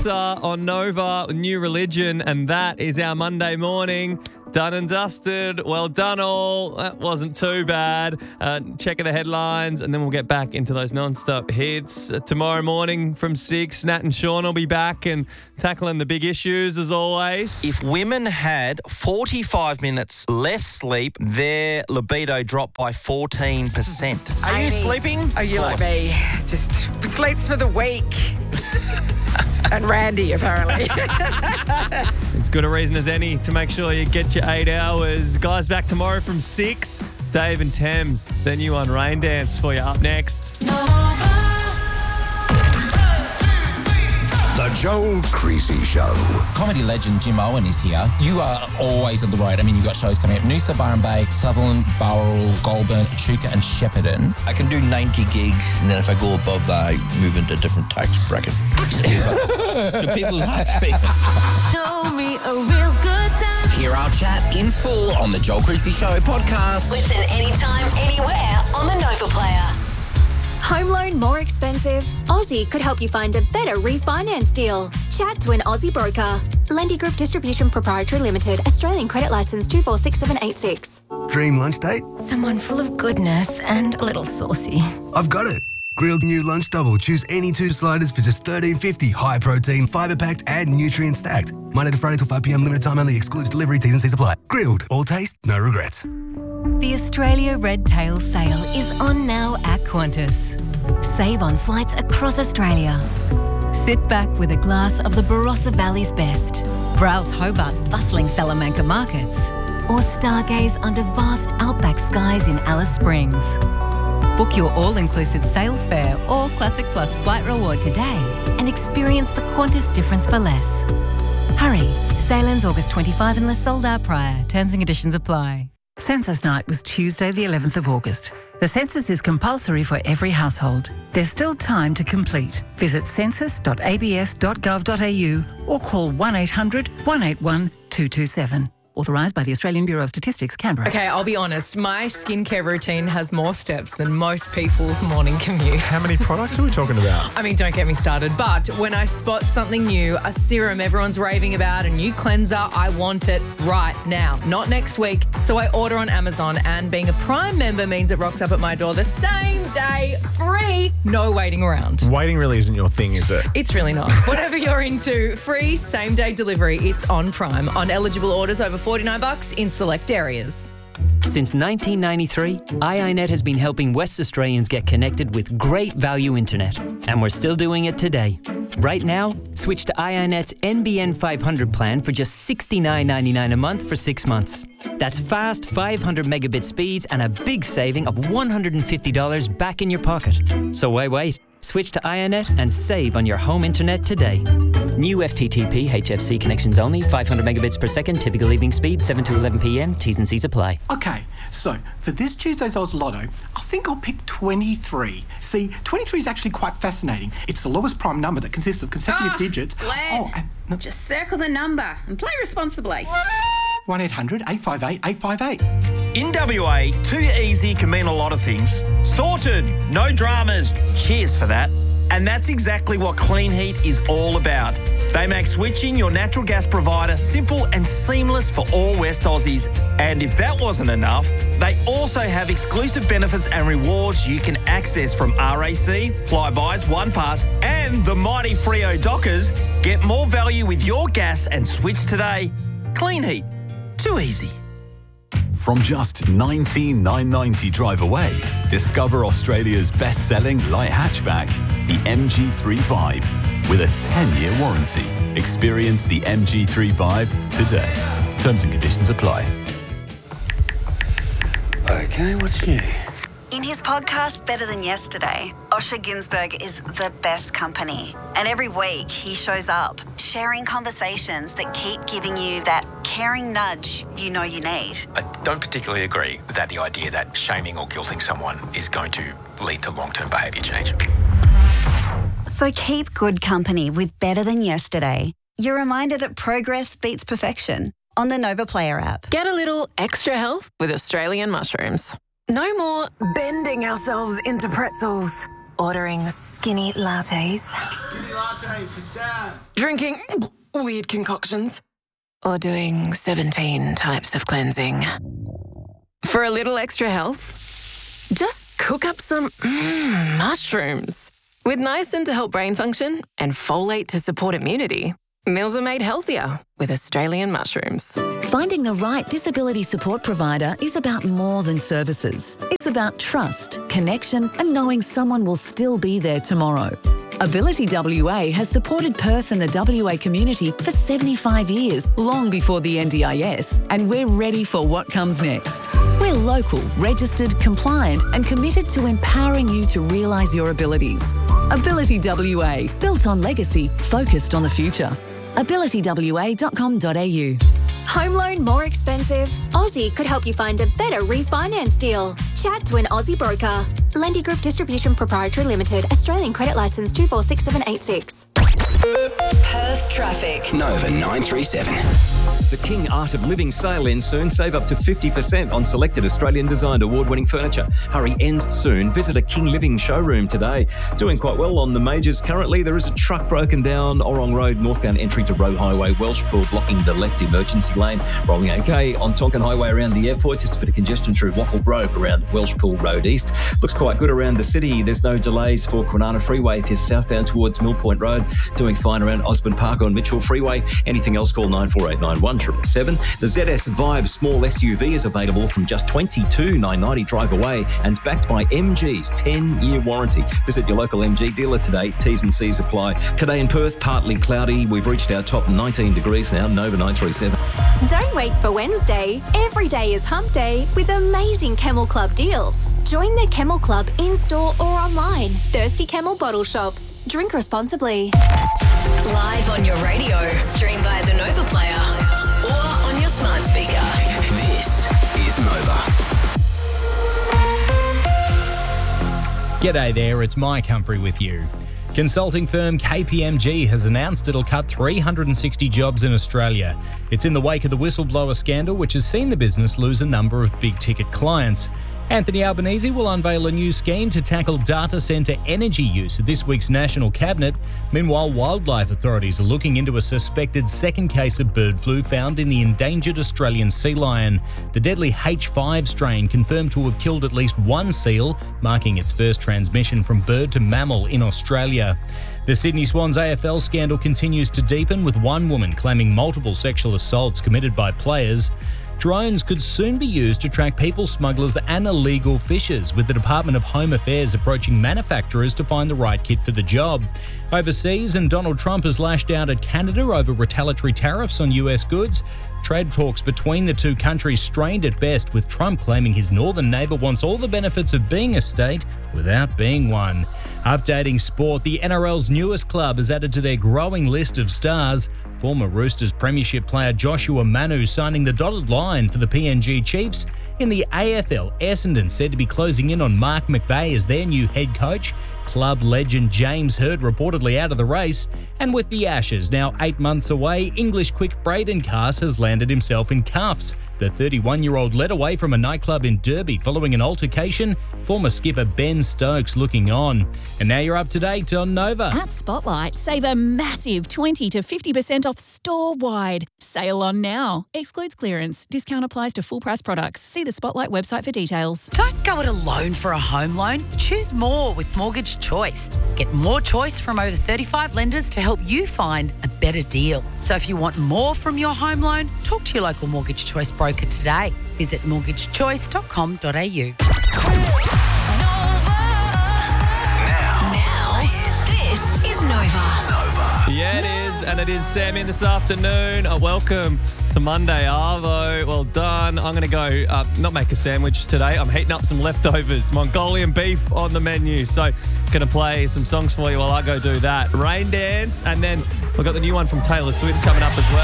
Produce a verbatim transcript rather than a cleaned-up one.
On Nova, New Religion, and that is our Monday morning. Done and dusted. Well done all. That wasn't too bad. Uh, checking the headlines, and then we'll get back into those non-stop hits. Uh, tomorrow morning from six, Nat and Sean will be back and tackling the big issues as always. If women had forty-five minutes less sleep, their libido dropped by fourteen percent. Are Amy, you sleeping? Are you like me? Just sleeps for the week. And Randy, apparently. As good a reason as any to make sure you get your eight hours. Guys, back tomorrow from six. Dave and Thames, their new on Rain Dance for you up next. The Joel Creasy Show. Comedy legend Jim Owen is here. You are always on the road. I mean, you've got shows coming up. Noosa, Byron Bay, Sutherland, Bowral, Goulburn, Echuca and Shepparton. I can do ninety gigs, and then if I go above that, I move into a different tax bracket. Do people speak? Show me a real good time. Hear our chat in full on the Joel Creasy Show podcast. Listen anytime, anywhere on the Nova Player. Home loan more expensive? Aussie could help you find a better refinance deal. Chat to an Aussie broker. Lendy Group Distribution Proprietary Limited, Australian Credit Licence two four six seven eight six. Dream lunch date? Someone full of goodness and a little saucy. I've got it. Grilled new lunch double. Choose any two sliders for just thirteen fifty. High protein, fibre packed, and nutrient stacked. Monday to Friday till five p.m. Limited time only. Excludes delivery. T's and C's apply. Grilled. All taste, no regrets. The Australia Red Tail Sale is on now at Qantas. Save on flights across Australia. Sit back with a glass of the Barossa Valley's best. Browse Hobart's bustling Salamanca markets. Or stargaze under vast outback skies in Alice Springs. Book your all-inclusive sail fare or Classic Plus flight reward today and experience the Qantas difference for less. Hurry. Sail ends August twenty-fifth unless sold out prior. Terms and conditions apply. Census night was Tuesday the eleventh of August. The census is compulsory for every household. There's still time to complete. Visit census dot a b s dot gov dot a u or call one eight hundred one eight one two two seven. Authorised by the Australian Bureau of Statistics, Canberra. Okay, I'll be honest. My skincare routine has more steps than most people's morning commute. How many products are we talking about? I mean, don't get me started. But when I spot something new, a serum everyone's raving about, a new cleanser, I want it right now, not next week. So I order on Amazon, and being a Prime member means it rocks up at my door the same day, free, no waiting around. Waiting really isn't your thing, is it? It's really not. Whatever you're into, free same-day delivery. It's on Prime. On eligible orders over forty-nine bucks in select areas. Since nineteen ninety-three, I I Net has been helping West Australians get connected with great value internet. And we're still doing it today. Right now, switch to I I Net's N B N five hundred plan for just sixty-nine ninety-nine a month for six months. That's fast five hundred megabit speeds and a big saving of one hundred fifty dollars back in your pocket. So why wait? Switch to I I Net and save on your home internet today. New F T T P H F C connections only, five hundred megabits per second, typical evening speed, seven to eleven p.m, T's and C's apply. Okay, so for this Tuesday's Oz Lotto, I think I'll pick twenty-three. See, twenty-three is actually quite fascinating. It's the lowest prime number that consists of consecutive oh, digits. Glenn, oh, and, no. just circle the number and play responsibly. one eight hundred eight five eight eight five eight. In W A, too easy can mean a lot of things. Sorted, no dramas. Cheers for that. And that's exactly what Clean Heat is all about. They make switching your natural gas provider simple and seamless for all West Aussies. And if that wasn't enough, they also have exclusive benefits and rewards you can access from R A C, Flybuys, OnePass, and the mighty Freo Dockers. Get more value with your gas and switch today. Clean Heat. Too easy. From just nineteen thousand nine hundred ninety drive away, discover Australia's best-selling light hatchback, the M G thirty-five, with a ten-year warranty. Experience the M G thirty-five today. Terms and conditions apply. Okay, what's new? In his podcast, Better Than Yesterday, Osher Günsberg is the best company. And every week he shows up, sharing conversations that keep giving you that caring nudge you know you need. I don't particularly agree with that, the idea that shaming or guilting someone is going to lead to long-term behaviour change. So keep good company with Better Than Yesterday. Your reminder that progress beats perfection on the Nova Player app. Get a little extra health with Australian mushrooms. No more bending ourselves into pretzels ordering skinny lattes, Skinny latte for Sam. drinking weird concoctions, or doing seventeen types of cleansing. For a little extra health, just cook up some mm, mushrooms. With niacin to help brain function and folate to support immunity, meals are made healthier with Australian mushrooms. Finding the right disability support provider is about more than services. It's about trust, connection, and knowing someone will still be there tomorrow. Ability W A has supported Perth and the W A community for seventy-five years, long before the N D I S, and we're ready for what comes next. We're local, registered, compliant, and committed to empowering you to realise your abilities. Ability W A, built on legacy, focused on the future. ability w a dot com dot a u. Home loan more expensive? Aussie could help you find a better refinance deal. Chat to an Aussie broker. Lendy Group Distribution Proprietary Limited, Australian Credit Licence two four six seven eight six. Perth traffic. Nova nine three seven. The King Art of Living sale ends soon. Save up to fifty percent on selected Australian designed award-winning furniture. Hurry ends soon. Visit a King Living showroom today. Doing quite well on the majors currently. There is a truck broken down Orong Road, northbound entry to Roe Highway, Welshpool, blocking the left emergency lane. Rolling okay on Tonkin Highway around the airport. Just a bit of congestion through Wattle Grove around Welshpool Road East. Looks quite good around the city. There's no delays for Kwinana Freeway if you're southbound towards Mill Point Road. Doing fine around Osborne Park on Mitchell Freeway. Anything else, call nine four eight nine one seven seven seven. The Z S Vibe small S U V is available from just twenty-two thousand nine hundred ninety drive away and backed by M G's ten-year warranty. Visit your local M G dealer today. T's and C's apply. Today in Perth, partly cloudy. We've reached our top nineteen degrees now. Nova nine three seven. Don't wait for Wednesday. Every day is hump day with amazing Camel Club deals. Join the Camel Club in-store or online. Thirsty Camel bottle shops. Drink responsibly. Live on your radio, stream via the Nova Player, or on your smart speaker. This is Nova. G'day there, it's Mike Humphrey with you. Consulting firm K P M G has announced it'll cut three hundred sixty jobs in Australia. It's in the wake of the whistleblower scandal, which has seen the business lose a number of big-ticket clients. Anthony Albanese will unveil a new scheme to tackle data centre energy use at this week's National Cabinet. Meanwhile, wildlife authorities are looking into a suspected second case of bird flu found in the endangered Australian sea lion. The deadly H five strain confirmed to have killed at least one seal, marking its first transmission from bird to mammal in Australia. The Sydney Swans A F L scandal continues to deepen, with one woman claiming multiple sexual assaults committed by players. Drones could soon be used to track people smugglers and illegal fishers, with the Department of Home Affairs approaching manufacturers to find the right kit for the job. Overseas, and Donald Trump has lashed out at Canada over retaliatory tariffs on U S goods. Trade talks between the two countries strained at best, with Trump claiming his northern neighbour wants all the benefits of being a state without being one. Updating sport, the N R L's newest club has added to their growing list of stars. Former Roosters premiership player Joshua Manu signing the dotted line for the P N G Chiefs. In the A F L, Essendon said to be closing in on Mark McVeigh as their new head coach. Club legend James Hird reportedly out of the race. And with the Ashes now eight months away, English quick Braden Carse has landed himself in cuffs. The thirty-one-year-old led away from a nightclub in Derby following an altercation. Former skipper Ben Stokes looking on. And now you're up to date on Nova. At Spotlight, save a massive twenty to fifty percent off store-wide. Sale on now. Excludes clearance. Discount applies to full-price products. See the Spotlight website for details. Don't go it alone for a home loan. Choose more with Mortgage Choice. Get more choice from over thirty-five lenders to help you find a better deal. So if you want more from your home loan, talk to your local Mortgage Choice broker today. Visit mortgage choice dot com dot a u. Now, this is Nova. Yeah, it is, and it is Sammy this afternoon. Uh, welcome to Monday, Arvo. Well done. I'm going to go uh, not make a sandwich today. I'm heating up some leftovers. Mongolian beef on the menu. So going to play some songs for you while I go do that. Rain Dance, and then we've got the new one from Taylor Swift coming up as well.